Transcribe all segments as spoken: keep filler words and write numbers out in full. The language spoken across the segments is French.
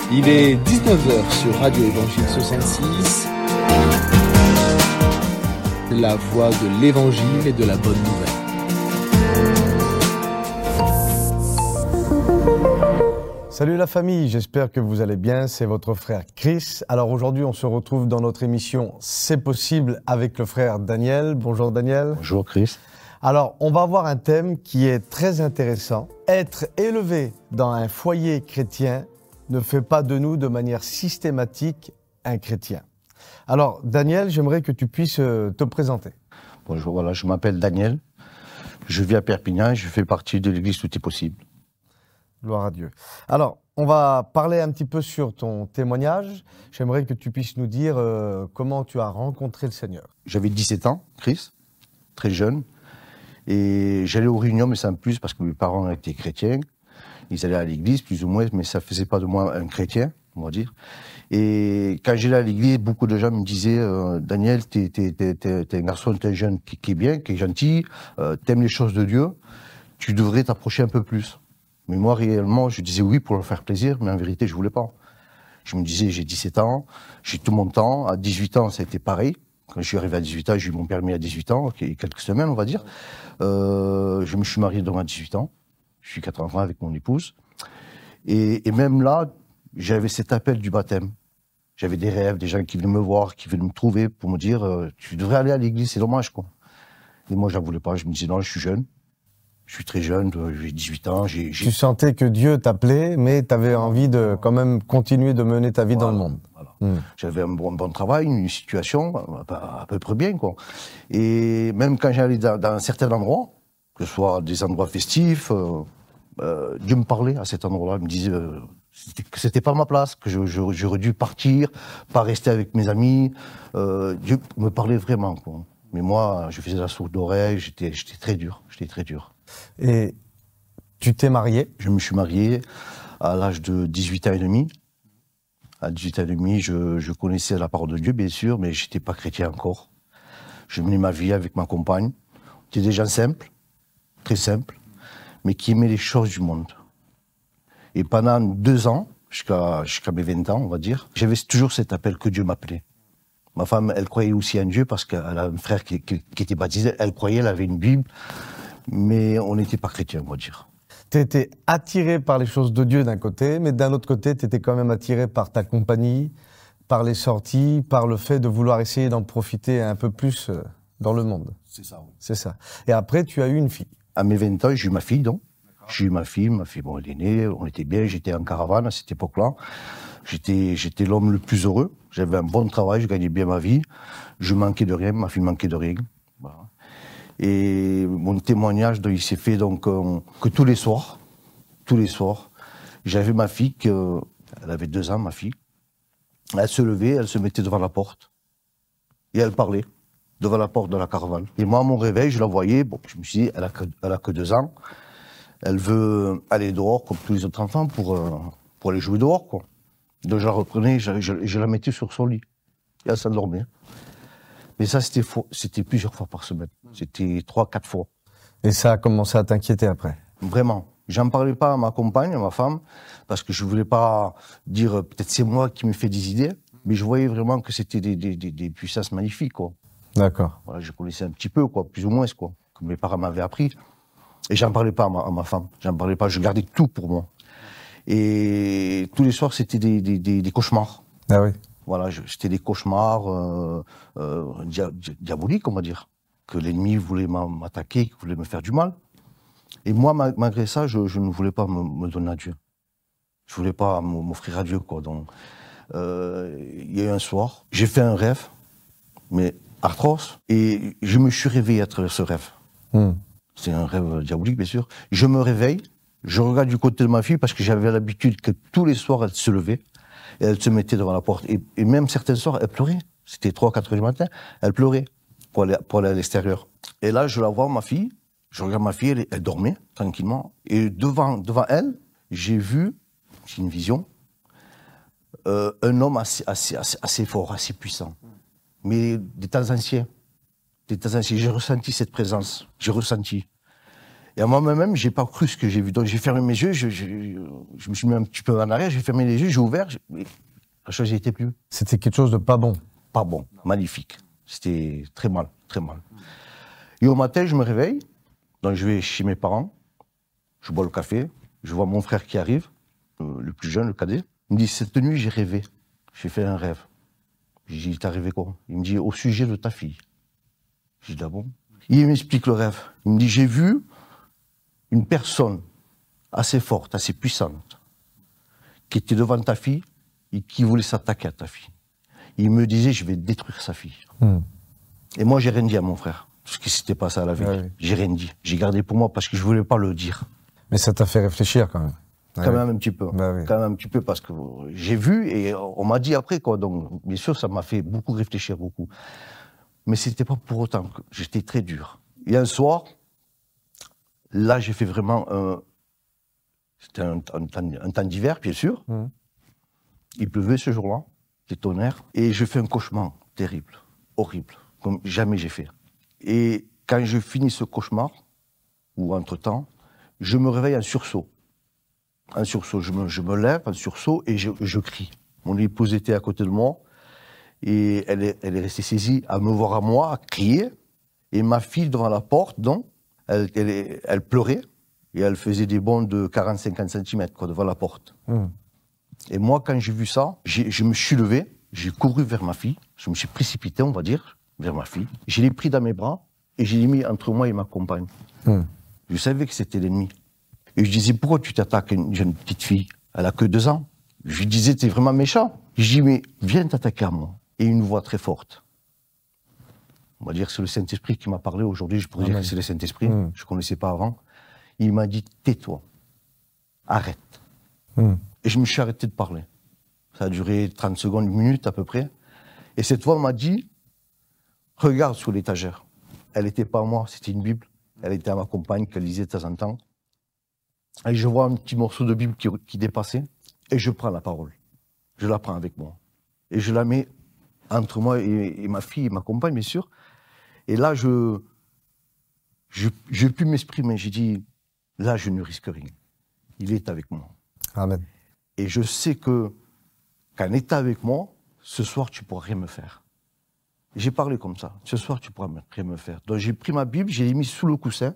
Il est dix-neuf heures sur Radio Évangile soixante-six, la voix de l'Évangile et de la bonne nouvelle. Salut la famille, j'espère que vous allez bien, c'est votre frère Chris. Alors aujourd'hui on se retrouve dans notre émission C'est possible avec le frère Daniel. Bonjour Daniel. Bonjour Chris. Alors on va avoir un thème qui est très intéressant. Être élevé dans un foyer chrétien ne fait pas de nous de manière systématique un chrétien. Alors Daniel, j'aimerais que tu puisses te présenter. Bonjour, voilà, je m'appelle Daniel, je vis à Perpignan et je fais partie de l'église Tout est possible. Gloire à Dieu. Alors, on va parler un petit peu sur ton témoignage. J'aimerais que tu puisses nous dire euh, comment tu as rencontré le Seigneur. J'avais dix-sept ans, Chris, très jeune, et j'allais aux réunions, mais c'est un plus parce que mes parents étaient chrétiens. Ils allaient à l'église, plus ou moins, mais ça faisait pas de moi un chrétien, on va dire. Et quand j'allais à l'église, beaucoup de gens me disaient euh, « Daniel, t'es, t'es, t'es, t'es, t'es un garçon, t'es un jeune qui, qui est bien, qui est gentil, euh, t'aimes les choses de Dieu, tu devrais t'approcher un peu plus. » Mais moi, réellement, je disais oui pour leur faire plaisir, mais en vérité, je voulais pas. Je me disais, j'ai dix-sept ans, j'ai tout mon temps. À dix-huit ans, ça a été pareil. Quand je suis arrivé à dix-huit ans, j'ai eu mon permis à dix-huit ans, okay, quelques semaines, on va dire. Euh, je me suis marié devant dix-huit ans. Je suis quatre enfants avec mon épouse. Et, et même là, j'avais cet appel du baptême. J'avais des rêves, des gens qui venaient me voir, qui venaient me trouver pour me dire, euh, tu devrais aller à l'église, c'est dommage, quoi. Et moi, j'en voulais pas. Je me disais, non, je suis jeune. Je suis très jeune, j'ai dix-huit ans. J'ai, j'ai... Tu sentais que Dieu t'appelait, mais tu avais envie de quand même continuer de mener ta vie voilà, dans le monde. Voilà. Mmh. J'avais un bon, bon travail, une situation à, à peu près bien, quoi. Et même quand j'allais dans, dans certains endroits, que ce soit des endroits festifs, euh, euh, Dieu me parlait à cet endroit-là. Il me disait euh, c'était, que c'était pas ma place, que je, je, j'aurais dû partir, pas rester avec mes amis. Euh, Dieu me parlait vraiment, quoi. Mais moi, je faisais la sourde d'oreille, j'étais, j'étais très dur, j'étais très dur. Et tu t'es marié ? Je me suis marié à l'âge de dix-huit ans et demi. À dix-huit ans et demi, je, je connaissais la parole de Dieu, bien sûr, mais j'étais pas chrétien encore. Je menais ma vie avec ma compagne. On était des gens simples, très simples, mais qui aimaient les choses du monde. Et pendant deux ans, jusqu'à, jusqu'à mes vingt ans, on va dire, j'avais toujours cet appel que Dieu m'appelait. Ma femme, elle croyait aussi en Dieu parce qu'elle a un frère qui, qui, qui était baptisé. Elle croyait, elle avait une Bible. Mais on n'était pas chrétiens, on va dire. Tu étais attiré par les choses de Dieu d'un côté, mais d'un autre côté, tu étais quand même attiré par ta compagnie, par les sorties, par le fait de vouloir essayer d'en profiter un peu plus dans le monde. C'est ça, oui. C'est ça. Et après, tu as eu une fille. À mes vingt ans, j'ai eu ma fille, donc. D'accord. J'ai eu ma fille, ma fille, bon, elle est née, on était bien, j'étais en caravane à cette époque-là. J'étais, j'étais l'homme le plus heureux. J'avais un bon travail, je gagnais bien ma vie. Je manquais de rien, ma fille manquait de rien. Voilà. Et mon témoignage, il s'est fait donc euh, que tous les soirs, tous les soirs, j'avais ma fille, que, elle avait deux ans, ma fille. Elle se levait, elle se mettait devant la porte et elle parlait devant la porte de la caravane. Et moi, à mon réveil, je la voyais. Bon, je me suis dit, elle a que, elle a que deux ans. Elle veut aller dehors comme tous les autres enfants pour euh, pour aller jouer dehors, quoi. Donc je la reprenais, je, je, je la mettais sur son lit et elle s'endormait. Mais ça, c'était faux. C'était plusieurs fois par semaine. C'était trois, quatre fois. Et ça a commencé à t'inquiéter après ? Vraiment. J'en parlais pas à ma compagne, à ma femme, parce que je voulais pas dire, peut-être c'est moi qui me fais des idées, mais je voyais vraiment que c'était des, des, des, des puissances magnifiques, quoi. D'accord. Voilà, je connaissais un petit peu, quoi, plus ou moins, quoi, que mes parents m'avaient appris. Et j'en parlais pas à ma, à ma femme. J'en parlais pas. Je gardais tout pour moi. Et tous les soirs, c'était des, des, des, des cauchemars. Ah oui. Voilà, c'était des cauchemars euh, euh, dia- diaboliques, on va dire, que l'ennemi voulait m'attaquer, qu'il voulait me faire du mal. Et moi, ma- malgré ça, je, je ne voulais pas me, me donner à Dieu. Je voulais pas m'offrir à Dieu, quoi. Donc, euh, il y a eu un soir, j'ai fait un rêve, mais atroce, et je me suis réveillé à travers ce rêve. Mmh. C'est un rêve diabolique, bien sûr. Je me réveille, je regarde du côté de ma fille parce que j'avais l'habitude que tous les soirs, elle se levait. Et elle se mettait devant la porte. Et, et même certains soirs, elle pleurait. C'était trois, quatre heures du matin. Elle pleurait pour aller, pour aller à l'extérieur. Et là, je la vois, ma fille. Je regarde ma fille, elle, elle dormait tranquillement. Et devant, devant elle, j'ai vu, c'est une vision, euh, un homme assez, assez, assez, assez fort, assez puissant. Mais des temps anciens. Des temps anciens. J'ai ressenti cette présence. J'ai ressenti. Et à moi-même, j'ai pas cru ce que j'ai vu. Donc j'ai fermé mes yeux, je, je, je me suis mis un petit peu en arrière, j'ai fermé les yeux, j'ai ouvert, je, la chose n'y était plus. C'était quelque chose de pas bon. Pas bon, magnifique. C'était très mal, très mal. Et au matin, je me réveille, donc je vais chez mes parents, je bois le café, je vois mon frère qui arrive, euh, le plus jeune, le cadet. Il me dit, cette nuit, j'ai rêvé, j'ai fait un rêve. J'ai dit, t'as rêvé quoi? Il me dit, au sujet de ta fille. J'ai dit, ah bon? Il m'explique le rêve. Il me dit, j'ai vu une personne assez forte, assez puissante, qui était devant ta fille et qui voulait s'attaquer à ta fille. Il me disait, je vais détruire sa fille. Mmh. Et moi, j'ai rien dit à mon frère, ce qui s'était passé à la veille. Ah oui. J'ai rien dit. J'ai gardé pour moi parce que je voulais pas le dire. Mais ça t'a fait réfléchir quand même. Quand ah même oui. un petit peu. Bah oui. Quand même un petit peu parce que j'ai vu et on m'a dit après quoi. Donc, bien sûr, ça m'a fait beaucoup réfléchir, beaucoup. Mais c'était pas pour autant que j'étais très dur. Et un soir, là, j'ai fait vraiment un... C'était un, un, un temps d'hiver, bien sûr. Mmh. Il pleuvait ce jour-là, des tonnerres. Et je fais un cauchemar terrible, horrible, comme jamais j'ai fait. Et quand je finis ce cauchemar, ou entre-temps, je me réveille en sursaut. En sursaut, je me, je me lève en sursaut et je, je crie. Mon épouse était à côté de moi et elle est, elle est restée saisie à me voir à moi, à crier. Et ma fille devant la porte, donc, elle, elle, elle pleurait et elle faisait des bonds de quarante à cinquante centimètres quoi, devant la porte. Mmh. Et moi, quand j'ai vu ça, j'ai, je me suis levé, j'ai couru vers ma fille, je me suis précipité, on va dire, vers ma fille. Je l'ai pris dans mes bras et je l'ai mis entre moi et ma compagne. Mmh. Je savais que c'était l'ennemi. Et je disais, pourquoi tu t'attaques à une jeune petite fille? Elle a que deux ans. Je lui disais, t'es vraiment méchant. Je dis, mais viens t'attaquer à moi. Et une voix très forte. On va dire que c'est le Saint-Esprit qui m'a parlé aujourd'hui. Je pourrais ah dire oui. que c'est le Saint-Esprit. Mmh. Je ne connaissais pas avant. Il m'a dit, tais-toi. Arrête. Mmh. Et je me suis arrêté de parler. Ça a duré trente secondes, une minute à peu près. Et cette voix m'a dit, regarde sous l'étagère. Elle n'était pas à moi, c'était une Bible. Elle était à ma compagne qu'elle lisait de temps en temps. Et je vois un petit morceau de Bible qui, qui dépassait. Et je prends la parole. Je la prends avec moi. Et je la mets entre moi et, et ma fille et ma compagne, bien sûr. Et là, je je, je pu m'exprimer. J'ai dit, là, je ne risque rien. Il est avec moi. Amen. Et je sais que quand il est avec moi, ce soir, tu ne pourras rien me faire. J'ai parlé comme ça. Ce soir, tu ne pourras rien me faire. Donc, j'ai pris ma Bible, je l'ai mise sous le coussin.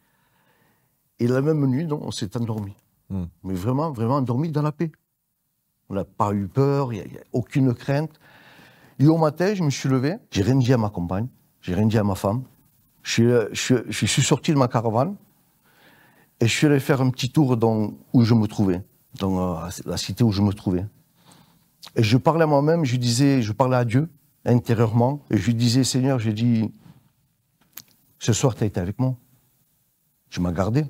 Et la même nuit, donc, on s'est endormi. Mm. Mais vraiment, vraiment endormi dans la paix. On n'a pas eu peur, il n'y a, a aucune crainte. Et au matin, je me suis levé, j'ai rien dit à ma compagne, j'ai rien dit à ma femme. Je, je, je suis sorti de ma caravane et je suis allé faire un petit tour dans, où je me trouvais, dans euh, la cité où je me trouvais. Et je parlais à moi-même, je disais, je parlais à Dieu intérieurement, et je lui disais, Seigneur, j'ai dit, ce soir, tu as été avec moi. Je m'as gardé.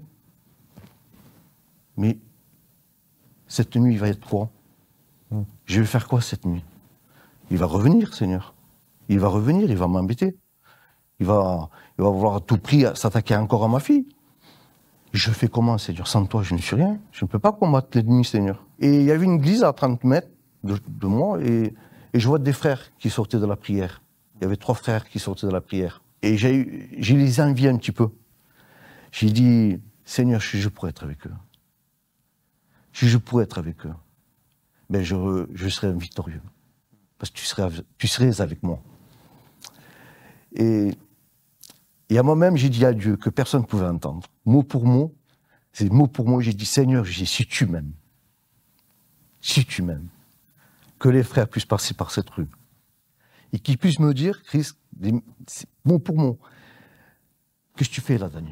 Mais cette nuit, il va être quoi? Mmh. Je vais faire quoi cette nuit? Il va revenir, Seigneur. Il va revenir, il va m'embêter. Il va, il va vouloir à tout prix s'attaquer encore à ma fille. Je fais comment, Seigneur? Sans toi, je ne suis rien. Je ne peux pas combattre l'ennemi, Seigneur. Et il y avait une église à trente mètres de, de moi, et, et je vois des frères qui sortaient de la prière. Il y avait trois frères qui sortaient de la prière. Et j'ai, j'ai les enviés un petit peu. J'ai dit, Seigneur, je, je pourrais être avec eux. Si je pourrais être avec eux, ben je, je serais victorieux. Parce que tu serais, tu serais avec moi. Et, et à moi-même, j'ai dit à Dieu que personne ne pouvait entendre. Mot pour mot, c'est mot pour mot, j'ai dit, Seigneur, j'ai dit, si tu m'aimes, si tu m'aimes, que les frères puissent passer par cette rue. Et qu'ils puissent me dire, Christ, mot pour mot, qu'est-ce que tu fais là, Daniel?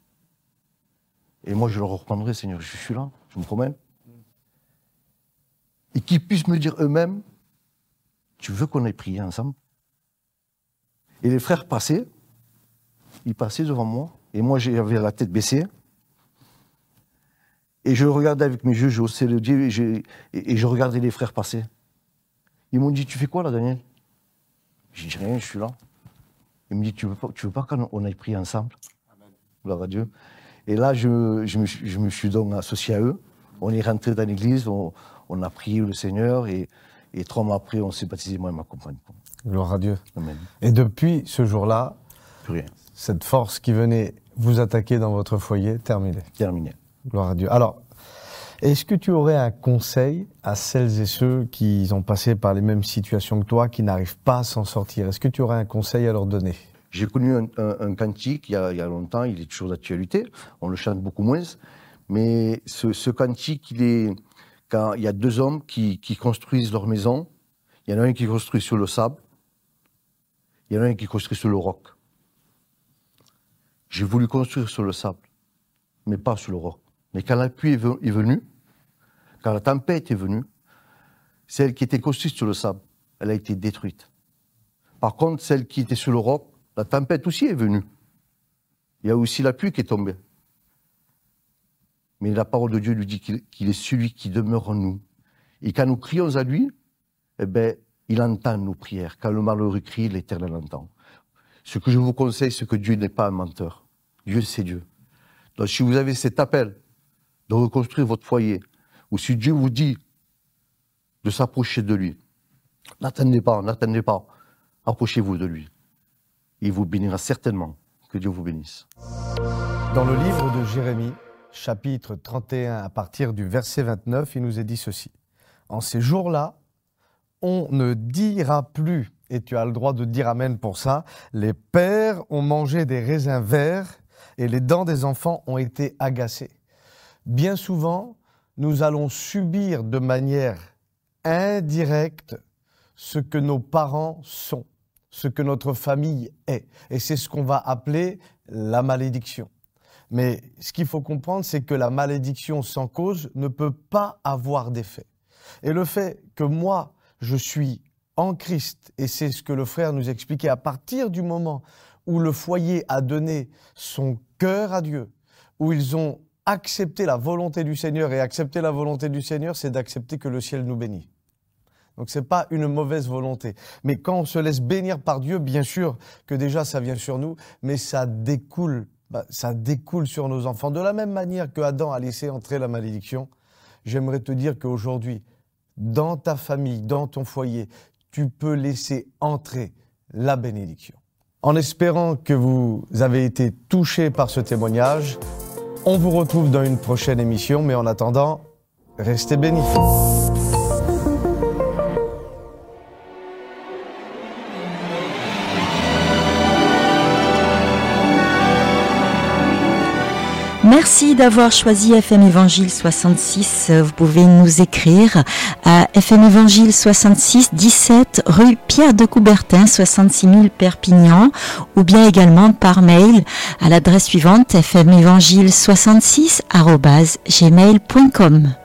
Et moi, je leur reprendrai, Seigneur, je suis là, je me promène. Et qu'ils puissent me dire eux-mêmes, tu veux qu'on aille prier ensemble? Et les frères passaient, ils passaient devant moi, et moi, j'avais la tête baissée. Et je regardais avec mes yeux, je haussais le Dieu, et je, et, et je regardais les frères passer. Ils m'ont dit, tu fais quoi là, Daniel? J'ai dit rien, je suis là. Ils me disent, tu veux pas, tu veux pas qu'on aille prier ensemble? Amen. Gloire à Dieu. Et là, je, je, me, je me suis donc associé à eux. On est rentré dans l'église, on, on a prié le Seigneur, et, et trois mois après, on s'est baptisé, moi et ma compagne. Gloire à Dieu. Amen. Et depuis ce jour-là, plus rien. Cette force qui venait vous attaquez dans votre foyer, terminé. Terminé. Gloire à Dieu. Alors, est-ce que tu aurais un conseil à celles et ceux qui ont passé par les mêmes situations que toi, qui n'arrivent pas à s'en sortir? Est-ce que tu aurais un conseil à leur donner? J'ai connu un, un, un cantique il y, a, il y a longtemps, il est toujours d'actualité, on le chante beaucoup moins, mais ce, ce cantique, il est quand il y a deux hommes qui, qui construisent leur maison, il y en a un qui construit sur le sable, il y en a un qui construit sur le roc. J'ai voulu construire sur le sable, mais pas sur le roc. Mais quand la pluie est venue, quand la tempête est venue, celle qui était construite sur le sable, elle a été détruite. Par contre, celle qui était sur le roc, la tempête aussi est venue. Il y a aussi la pluie qui est tombée. Mais la parole de Dieu lui dit qu'il, qu'il est celui qui demeure en nous. Et quand nous crions à lui, eh ben, il entend nos prières. Quand le malheureux crie, l'Éternel entend. Ce que je vous conseille, c'est que Dieu n'est pas un menteur. Dieu, c'est Dieu. Donc, si vous avez cet appel de reconstruire votre foyer, ou si Dieu vous dit de s'approcher de lui, n'attendez pas, n'attendez pas. Approchez-vous de lui. Il vous bénira certainement. Que Dieu vous bénisse. Dans le livre de Jérémie, chapitre trente et un, à partir du verset vingt-neuf, il nous est dit ceci. En ces jours-là, on ne dira plus, et tu as le droit de dire amen pour ça, les pères ont mangé des raisins verts et les dents des enfants ont été agacées. Bien souvent, nous allons subir de manière indirecte ce que nos parents sont, ce que notre famille est. Et c'est ce qu'on va appeler la malédiction. Mais ce qu'il faut comprendre, c'est que la malédiction sans cause ne peut pas avoir d'effet. Et le fait que moi, je suis en Christ, et c'est ce que le frère nous expliquait, à partir du moment où le foyer a donné son cœur à Dieu, où ils ont accepté la volonté du Seigneur, et accepter la volonté du Seigneur, c'est d'accepter que le ciel nous bénit. Donc c'est pas une mauvaise volonté. Mais quand on se laisse bénir par Dieu, bien sûr que déjà ça vient sur nous, mais ça découle, bah, ça découle sur nos enfants. De la même manière que Adam a laissé entrer la malédiction, j'aimerais te dire qu'aujourd'hui, dans ta famille, dans ton foyer, tu peux laisser entrer la bénédiction. En espérant que vous avez été touchés par ce témoignage, on vous retrouve dans une prochaine émission, mais en attendant, restez bénis. Merci d'avoir choisi F M Évangile soixante-six. Vous pouvez nous écrire à F M Évangile soixante-six, dix-sept rue Pierre de Coubertin, soixante-six mille Perpignan, ou bien également par mail à l'adresse suivante f m évangile soixante-six arobase gmail point com.